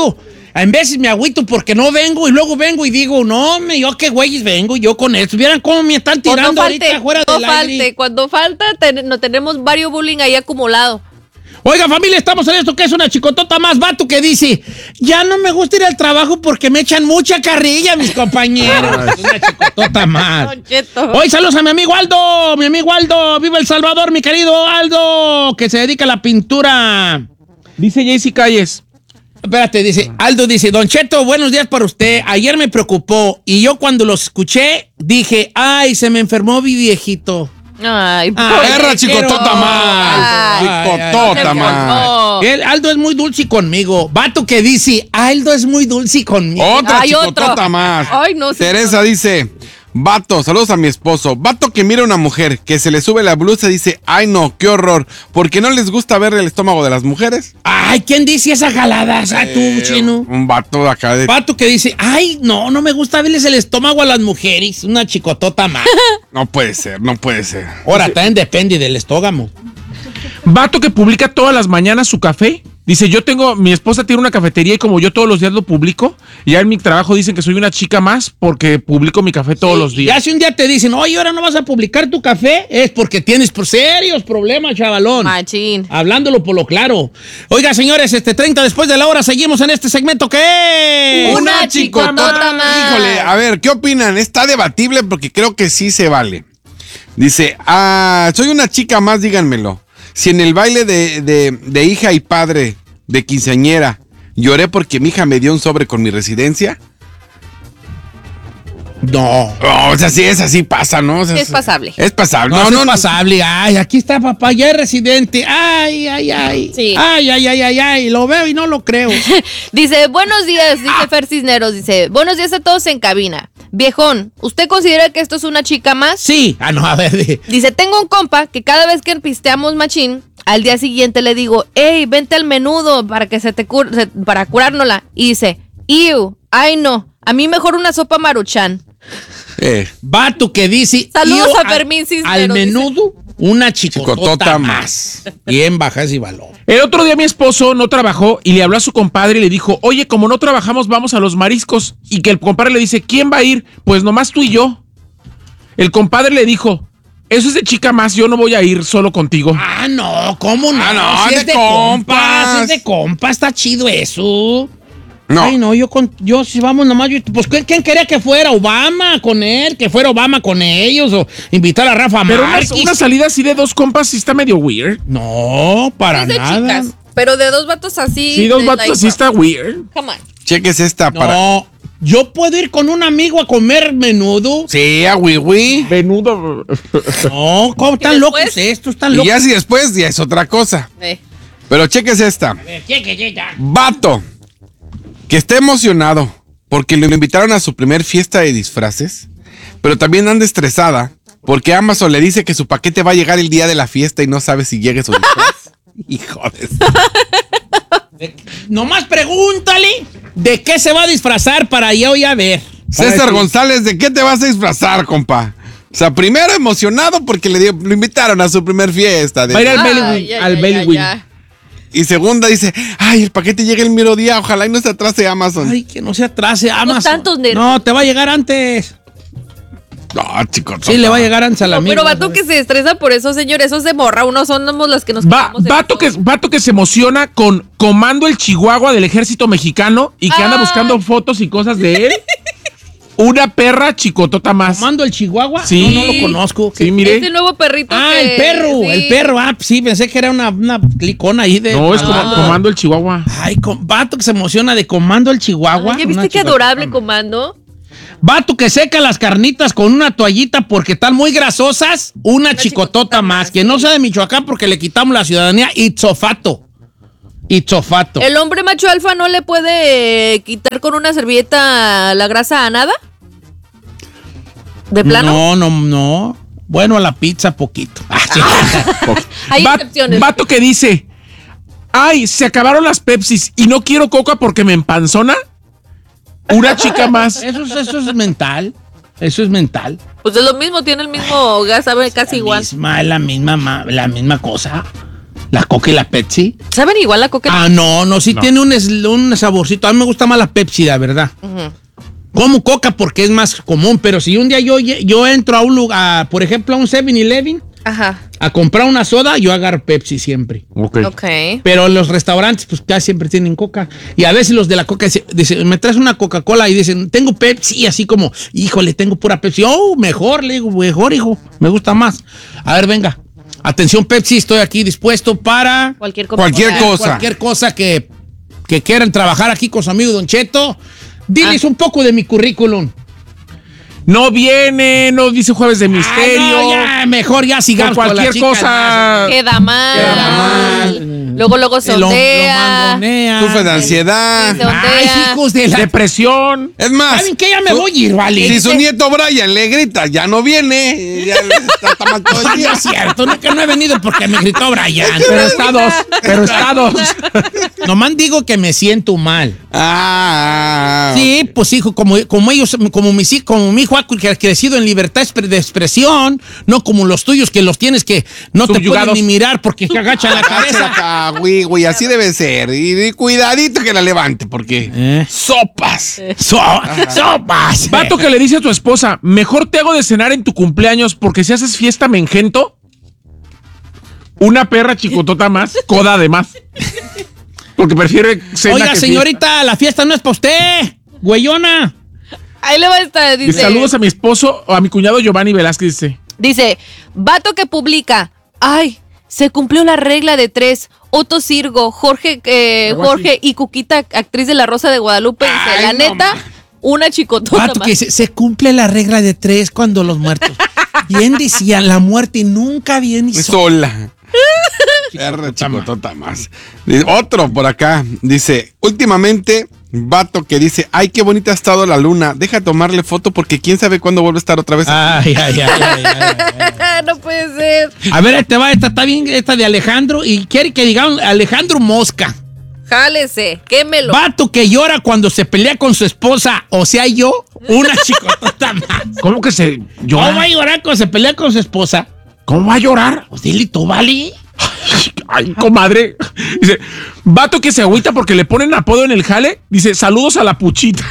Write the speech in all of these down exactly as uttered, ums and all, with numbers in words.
agüito. En veces me agüito porque no vengo y luego vengo y digo, no, me, yo qué güeyes vengo, yo con esto. ¿Vieran cómo me están tirando Cuando falte, ahorita fuera no del falte, aire? Cuando falta, ten, no tenemos varios bullying ahí acumulado. Oiga, familia, estamos en esto que es una chicotota más. Vato que dice, ya no me gusta ir al trabajo porque me echan mucha carrilla mis compañeros. Es una chicotota más. Don Cheto. Hoy saludos a mi amigo Aldo, mi amigo Aldo, viva El Salvador, mi querido Aldo, que se dedica a la pintura. Dice Jaycee Calles. Espérate, dice, Aldo dice, Don Cheto, buenos días para usted. Ayer me preocupó y yo cuando los escuché dije, ay, se me enfermó mi viejito. Ay, Ah, Perra chicotota más. Chicotota más. El Aldo es muy dulce conmigo. Vato que dice, Aldo es muy dulce conmigo. Otra Hay chicotota otro. más. Ay, no, sí, Teresa no. dice, vato, saludos a mi esposo. Vato que mira a una mujer que se le sube la blusa y dice, ay no, qué horror. ¿Por qué no les gusta ver el estómago de las mujeres? Ay, ¿quién dice esa jalada? Ah, tú, Eh, chino. Un vato de acá de... Vato que dice, ay, no, no me gusta verles el estómago a las mujeres. Una chicotota más. No puede ser, no puede ser. Ahora, también depende del estómago. Vato que publica todas las mañanas su café. Dice, yo tengo, mi esposa tiene una cafetería y como yo todos los días lo publico, y ya en mi trabajo dicen que soy una chica más porque publico mi café todos los Y días. si un día te dicen, oye, ahora no vas a publicar tu café, es porque tienes por serios problemas, chavalón. Machín. Hablándolo por lo claro. Oiga, señores, este treinta después de la hora, seguimos en este segmento que es... Una chicotota más. Híjole, a ver, ¿qué opinan? Está debatible porque creo que sí se vale. Dice, ah, soy una chica más, díganmelo. Si en el baile de, de, de hija y padre de quinceañera lloré porque mi hija me dio un sobre con mi residencia. No. Oh, o sea, sí, es así, pasa, ¿no? O sea, Es pasable. Es pasable. No, No, no, no, es no. pasable. Ay, aquí está papá, ya es residente. Ay, ay, ay. Sí. Ay, ay, ay, ay, ay. Lo veo y no lo creo. Dice, buenos días, dice Fer Cisneros, dice, buenos días a todos en cabina. Viejón, ¿usted considera que esto es una chica más? Sí. Ah, no, a ver. de- Dice, tengo un compa que cada vez que pisteamos machín, al día siguiente le digo, hey, vente al menudo para que se te cur se- para curárnosla. Y dice, ew, ay no, a mí mejor una sopa maruchan. Eh, Vato que dice... Saludos "Yo a Fermín Cisneros", Al menudo, una chicotota, Chicotota más. Bien baja ese valor. El otro día mi esposo no trabajó y le habló a su compadre y le dijo, oye, como no trabajamos, vamos a los mariscos. Y que el compadre le dice, ¿quién va a ir? Pues nomás tú y yo. El compadre le dijo, eso es de chica más, yo no voy a ir solo contigo. Ah, no, ¿cómo no? Ah, no, Si de es de compas. compas. Es de compas, está chido eso. no. Ay, no, yo con, yo si vamos nomás, yo, pues ¿quién, quién quería que fuera Obama con él? Que fuera Obama con ellos o invitar a Rafa Pero una, Márquez. una salida así de dos compas sí está medio weird. No, para Es de nada. chicas, pero de dos vatos así. Sí, dos de vatos like, así está weird. Come on. Cheques esta para... No, yo puedo ir con un amigo a comer menudo. Sí, a Wiwi. Venudo. No, ¿cómo están ¿Y locos después? estos? Están Y locos. ya si después ya es otra cosa. Eh. Pero cheques esta. A ver, ¿quién que llega? Vato, que esté emocionado porque lo invitaron a su primer fiesta de disfraces, pero también anda estresada porque Amazon le dice que su paquete va a llegar el día de la fiesta y no sabe si llegue su disfraz. Hijo de... Nomás pregúntale de qué se va a disfrazar para yo ya ver. Para César decir, González, ¿de qué te vas a disfrazar, compa? O sea, primero emocionado porque le dio- lo invitaron a su primer fiesta. de- Va a ir al Ay, Bellwin, ya, al ya, Bellwin. ya, ya. Y segunda dice, ay, el paquete llega el mero día, ojalá y no se atrase Amazon. Ay, que no se atrase Amazon. tantos nervios. No, te va a llegar antes. No, chicos. Sí, le va a llegar antes a la No, amiga. pero vato que se estresa por eso, señor, eso se morra. Uno somos las que nos Va, quedamos en vato, que, eso. vato que se emociona con Comando el Chihuahua del ejército mexicano y que anda Ay. buscando fotos y cosas de él. Una perra chicotota más. ¿Mando el Chihuahua? Sí. No, no lo conozco. Sí, mire. Este nuevo perrito Ah, que- el perro, sí. el perro. Ah, sí, pensé que era una, una clicona ahí de... No, es como Ah. Comando el Chihuahua. Ay, con- vato que se emociona de Comando el Chihuahua. Ay, ¿ya Una viste qué chicotota adorable más. comando? Vato que seca las carnitas con una toallita porque están muy grasosas. Una, chicotota, chicotota más. más, Que no sea de Michoacán porque le quitamos la ciudadanía. Itzofato. Itzofato. ¿El hombre macho alfa no le puede eh, quitar con una servilleta la grasa a nada? ¿De plano? No, no, no. Bueno, a la pizza poquito. Ah, sí. Hay Va- excepciones. Vato que dice, ay, se acabaron las Pepsis y no quiero coca porque me empanzona. Una chica más. Eso, es- eso es mental. Eso es mental. Pues es lo mismo, tiene el mismo gas, sabe casi La igual. misma, la misma, ma- la misma cosa. La Coca y la Pepsi. ¿Saben igual la Coca? Ah, no, no, sí No. tiene un, es- un saborcito. A mí me gusta más la Pepsi, la verdad. Ujú. Como Coca porque es más común, pero si un día yo, yo entro a un lugar, por ejemplo, a un seven eleven, Ajá. a comprar una soda, yo agarro Pepsi siempre. Ok. Ok. Pero los restaurantes, pues casi siempre tienen Coca. Y a veces los de la Coca dicen, dicen, me traes una Coca-Cola y dicen, tengo Pepsi, así como, híjole, tengo pura Pepsi. Oh, mejor, le digo, mejor, hijo, me gusta más. A ver, venga. Atención, Pepsi, estoy aquí dispuesto para Cualquier cosa. Cualquier cosa. cualquier cosa que, que quieran trabajar aquí con su amigo Don Cheto. Diles un poco de mi currículum. No viene, no dice jueves de misterio. Ah, no, ya, mejor ya sigamos Por con la cualquier chica. cosa. Queda mal. Queda mal. Luego, luego Lo- lo sondea. mangonea. Sufre de ansiedad. Sí, se- Ay, hijos de la... Depresión. Es más, ¿Saben qué? Ya me su- voy a ir, vale. si su nieto Brian le grita, ya no viene, ya está, está mal todo el No día. es cierto, no, que no he venido porque me gritó Brian. Pero está dos. Pero está dos. Nomás digo que me siento mal. Ah, Sí, pues hijo, como, como ellos, como, mis, hij- como mi hijo ha cre- crecido en libertad expre- de expresión, no como los tuyos que los tienes que no te pueden Subyugados. ni mirar porque se agachan la cabeza. acá, güey, güey, así debe ser. Y, y cuidadito que la levante, porque Eh. sopas. So- sopas. Vato que le dice a tu esposa, mejor te hago de cenar en tu cumpleaños porque si haces fiesta me engento. Una perra chicotota más, coda además. Porque prefiere cena Oiga, que señorita, la fiesta no es para usted, güeyona. Ahí le va a estar. fiesta. Y Dice. saludos a mi esposo o a mi cuñado Giovanni Velázquez, dice. Dice, vato que publica, ay, se cumplió la regla de tres. Otto Sirgo, Jorge, eh, Algo así. Jorge y Cuquita, actriz de La Rosa de Guadalupe, dice, Ay, la no neta, ma. una chicotota Vato, más. que se, se cumple la regla de tres cuando los muertos. Bien decían, la muerte nunca viene y sola. Sola. Perra chicotota más. Dice, otro por acá. Dice, últimamente, vato que dice, ay, qué bonita ha estado la luna. Deja tomarle foto porque quién sabe cuándo vuelve a estar otra vez. Ay, ay, ay, ay, ay, ay. No puede ser. A ver, te va, esta está bien, esta de Alejandro, y quiere que digan Alejandro Mosca. Jálese, quémelo. Vato que llora cuando se pelea con su esposa, o sea, yo, una chicotota más. ¿Cómo que se ¿Cómo va a llora? llorar cuando se pelea con su esposa? ¿Cómo va a llorar? Pues dile tú, ¿vale? Ay, comadre. Dice, vato que se agüita porque le ponen apodo en el jale. Dice, saludos a la puchita.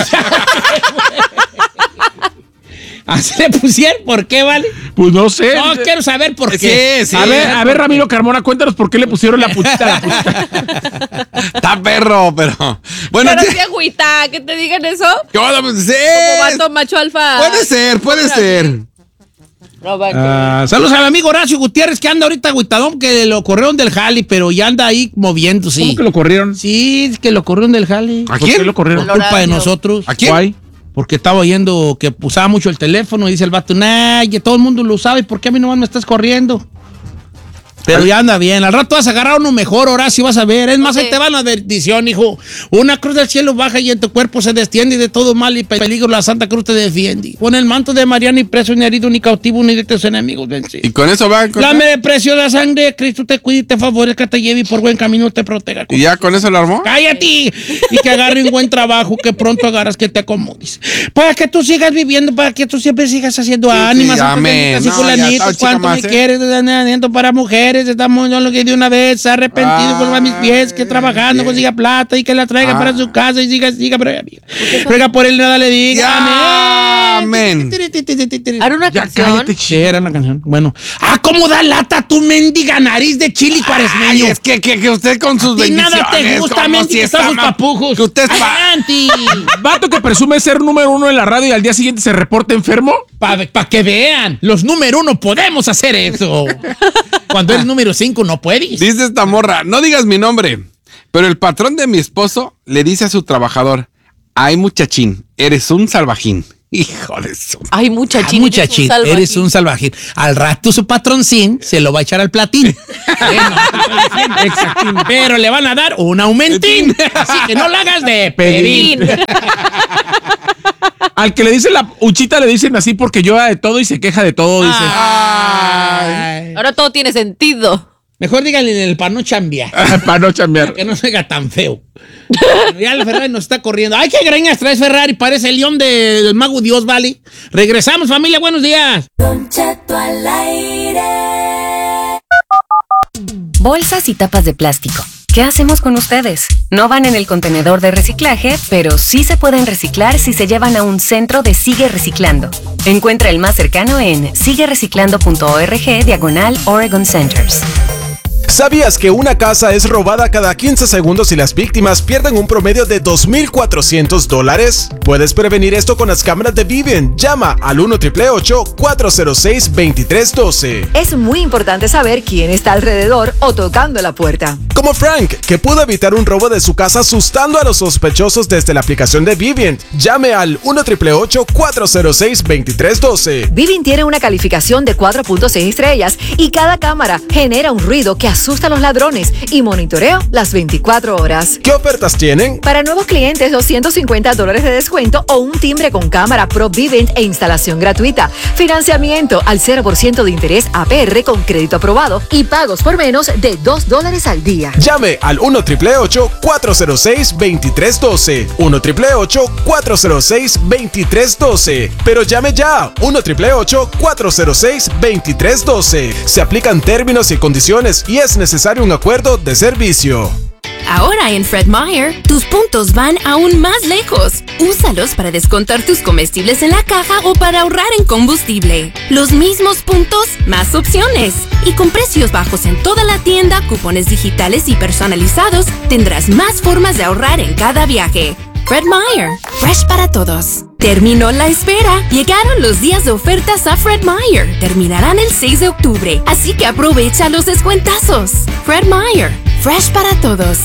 Así le pusieron, ¿por qué, vale? Pues no sé. No, quiero saber por Sí, qué. sí. a ver, a ver, Ramiro Carmona, cuéntanos por qué le pusieron la puchita a la puchita. Está perro, pero. Bueno, Pero sí. sí, agüita, que te digan eso. ¿Qué onda? Pues, sí. Como vato macho alfa. Puede ser, puede ser. No, va que- Ah, saludos al amigo Horacio Gutiérrez que anda ahorita agüitadón, que lo corrieron del jali, pero ya anda ahí moviéndose. ¿Cómo que lo corrieron? Sí, es que lo corrieron del jali. ¿A ¿Por qué quién? lo corrieron? Por culpa de Horacio. nosotros. ¿A quién? Guay. Porque estaba oyendo que usaba mucho el teléfono y dice el vato, nah, que todo el mundo lo usaba y ¿por qué a mí nomás me estás corriendo? Pero ya anda bien. Al rato vas a agarrar uno mejor, Horacio, vas a ver. Es más, Ok. ahí te va la bendición, hijo. Una cruz del cielo baja y en tu cuerpo se destiende y de todo mal y peligro la Santa Cruz te defiende. Con el manto de María ni preso, ni herido, ni cautivo, ni de tus enemigos vencidos. Y con eso va. Lame de preciosa sangre de Cristo te cuide y te favorezca, te lleve y por buen camino te proteja. ¿Y ya con eso lo armó? ¡Cállate! Y que agarre un buen trabajo, que pronto agarras que te acomodes. Para que tú sigas viviendo, para que tú siempre sigas haciendo Sí, ánimas. sí, amén. Así No, fulanitos, ya, chica cuánto más, me ¿eh? quieres, aliento para mujeres, estamos yo lo que de una vez, arrepentido, vuelva a mis pies, que Ay, trabajando bien. consiga plata y que la traiga Ah. para su casa y siga, siga, pero ruega por él, nada le diga. Ya, amén. Hará una Ya canción. cállate, Sí, era la canción. Bueno. Ah, ¿cómo da lata tu mendiga nariz de chili Ay, cuaresmeño? es que, que, que usted con sus Y bendiciones. nada te gusta, como mendiga, si que son está sus ma- papujos. Que usted es pa- Adelante. Vato que presume ser número uno en la radio y al día siguiente se reporta enfermo. Para que vean, los número uno podemos hacer eso. Cuando eres número cinco no puedes. Dice esta morra, no digas mi nombre, pero el patrón de mi esposo le dice a su trabajador, ay muchachín, eres un salvajín. Hijo de su... Ay, Ah, muchachín. muchachín, eres un salvajín. Al rato su patroncín se lo va a echar al platín. Exactín. Pero le van a dar un aumentín. Así que no la hagas de pedín. Al que le dice la uchita le dicen así porque llora de todo y se queja de todo. Dice, Ay. Ahora todo tiene sentido. Mejor díganle el para no chambear. para no chambear. Que no se haga tan feo. Bueno, ya el Ferrari nos está corriendo. ¡Ay, qué greñas traes, Ferrari! Parece el león de- del mago Dios, ¿vale? Regresamos, familia. Buenos días. Don Cheto al aire. Bolsas y tapas de plástico. ¿Qué hacemos con ustedes? No van en el contenedor de reciclaje, pero sí se pueden reciclar si se llevan a un centro de Sigue Reciclando. Encuentra el más cercano en sigue reciclando punto org diagonal Oregon Centers. ¿Sabías que una casa es robada cada quince segundos y las víctimas pierden un promedio de dos mil cuatrocientos dólares? Puedes prevenir esto con las cámaras de Vivint. Llama al uno ocho ocho ocho cuatro cero seis dos tres uno dos. Es muy importante saber quién está alrededor o tocando la puerta. Como Frank, que pudo evitar un robo de su casa asustando a los sospechosos desde la aplicación de Vivint. Llame al uno ocho ocho ocho cuatro cero seis dos tres uno dos. Vivint tiene una calificación de cuatro punto seis estrellas y cada cámara genera un ruido que asusta a los ladrones y monitoreo las veinticuatro horas. ¿Qué ofertas tienen? Para nuevos clientes, doscientos cincuenta dólares de descuento o un timbre con cámara Pro Vivint e instalación gratuita. Financiamiento al cero por ciento de interés A P R con crédito aprobado y pagos por menos de dos dólares al día. Llame al uno ocho ocho ocho cuatro cero seis dos tres uno dos. uno ocho ocho ocho cuatro cero seis dos tres uno dos. Pero llame ya. uno ocho ocho ocho cuatro cero seis dos tres uno dos. Se aplican términos y condiciones y es necesario un acuerdo de servicio. Ahora en Fred Meyer, tus puntos van aún más lejos. Úsalos para descontar tus comestibles en la caja o para ahorrar en combustible. Los mismos puntos, más opciones. Y con precios bajos en toda la tienda, cupones digitales y personalizados, tendrás más formas de ahorrar en cada viaje. Fred Meyer, fresh para todos. Terminó la espera. Llegaron los días de ofertas a Fred Meyer. Terminarán el seis de octubre, así que aprovecha los descuentazos. Fred Meyer, fresh para todos.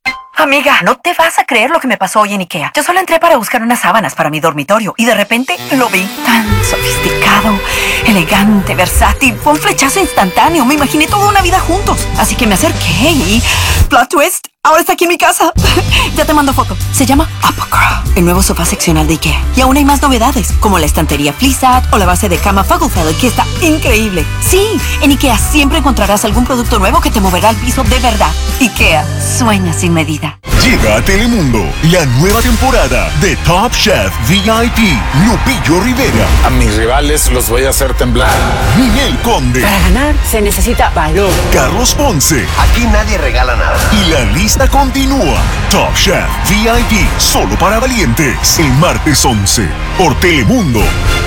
Amiga, no te vas a creer lo que me pasó hoy en IKEA. Yo solo entré para buscar unas sábanas para mi dormitorio y de repente lo vi tan sofisticado, elegante, versátil. Fue un flechazo instantáneo. Me imaginé toda una vida juntos. Así que me acerqué y... plot twist. Ahora está aquí en mi casa. Ya te mando foto. Se llama Apocra, el nuevo sofá seccional de IKEA. Y aún hay más novedades, como la estantería Flissat o la base de cama Fugglefeld, que está increíble. Sí, en IKEA siempre encontrarás algún producto nuevo que te moverá al piso de verdad. IKEA, sueña sin medida. Llega a Telemundo la nueva temporada de Top Chef V I P. Lupillo Rivera. A mis rivales los voy a hacer temblar. Ninel Conde. Para ganar se necesita valor. Carlos Ponce. Aquí nadie regala nada. Y la lista continúa. Top Chef V I P, solo para valientes. El martes once, por Telemundo.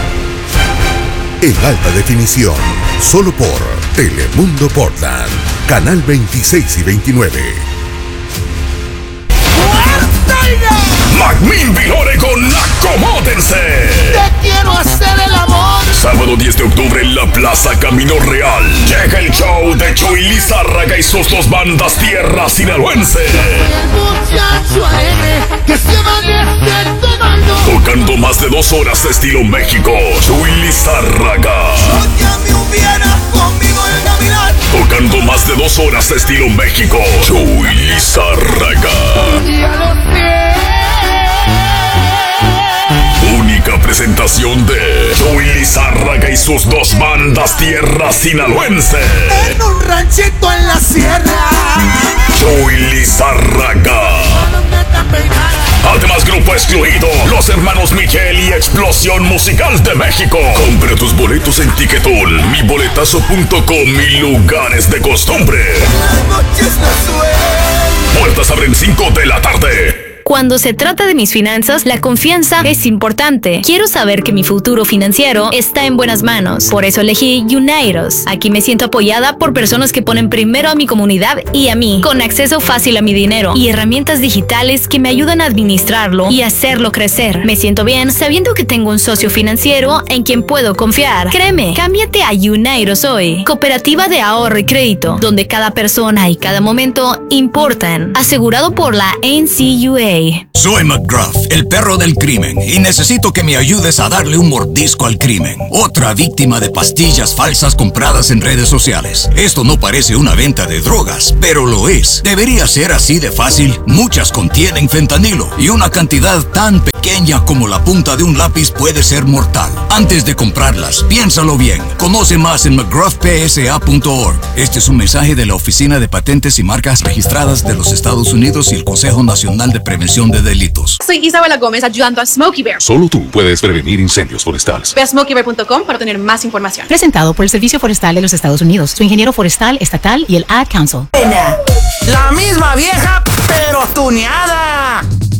En alta definición, solo por Telemundo Portland, canal veintiséis y veintinueve. McMinnville, Oregon, acomódense. Te quiero hacer el amor. Sábado diez de octubre en la Plaza Camino Real. Llega el show de Chuy Lizárraga y sus dos bandas tierra sinaloense. El muchacho alegre que se amanece tomando. Tocando más de dos horas estilo México. Chuy Lizárraga. Yo ya me hubiera conmigo en Navidad. Tocando más de dos horas estilo México. Chuy Lizárraga. Y a los pies. Única presentación de Chuy Lizárraga y sus dos bandas tierra sinaloense. En un ranchito en la sierra. Chuy Lizárraga. Además, grupo excluido, los hermanos Miguel y Explosión Musical de México. Compra tus boletos en Tiquetón, mi boletazo punto com y lugares de costumbre. Las noches no sueño. Puertas abren cinco de la tarde. Cuando se trata de mis finanzas, la confianza es importante. Quiero saber que mi futuro financiero está en buenas manos. Por eso elegí Unidos. Aquí me siento apoyada por personas que ponen primero a mi comunidad y a mí, con acceso fácil a mi dinero y herramientas digitales que me ayudan a administrarlo y hacerlo crecer. Me siento bien sabiendo que tengo un socio financiero en quien puedo confiar. Créeme, cámbiate a Unidos hoy. Cooperativa de ahorro y crédito, donde cada persona y cada momento importan. Asegurado por la N C U A. Soy McGruff, el perro del crimen, y necesito que me ayudes a darle un mordisco al crimen. Otra víctima de pastillas falsas compradas en redes sociales. Esto no parece una venta de drogas, pero lo es. Debería ser así de fácil. Muchas contienen fentanilo y una cantidad tan pequeña pequeña como la punta de un lápiz puede ser mortal. Antes de comprarlas, piénsalo bien. Conoce más en mcgruff p s a punto org. Este es un mensaje de la Oficina de Patentes y Marcas Registradas de los Estados Unidos y el Consejo Nacional de Prevención de Delitos. Soy Isabela Gómez ayudando a Smokey Bear. Solo tú puedes prevenir incendios forestales. Ve a smokey bear punto com para tener más información. Presentado por el Servicio Forestal de los Estados Unidos, su ingeniero forestal estatal y el Ad Council. La misma vieja, pero tuneada.